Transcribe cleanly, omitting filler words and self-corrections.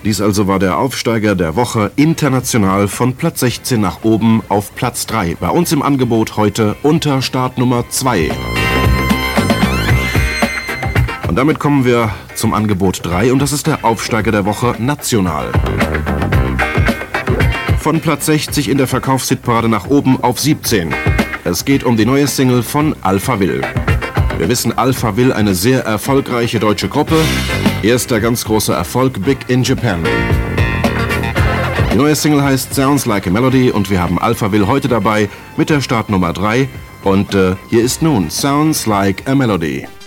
Dies also war der Aufsteiger der Woche international von Platz 16 nach oben auf Platz 3. Bei uns im Angebot heute unter Startnummer 2. Und damit kommen wir zum Angebot 3 und das ist der Aufsteiger der Woche national. Von Platz 60 in der Verkaufshitparade nach oben auf 17. Es geht um die neue Single von Alphaville. Wir wissen, Alphaville, eine sehr erfolgreiche deutsche Gruppe. Erster ganz großer Erfolg, Big in Japan. Die neue Single heißt Sounds Like a Melody und wir haben Alphaville heute dabei mit der Startnummer 3. Und hier ist nun Sounds Like a Melody.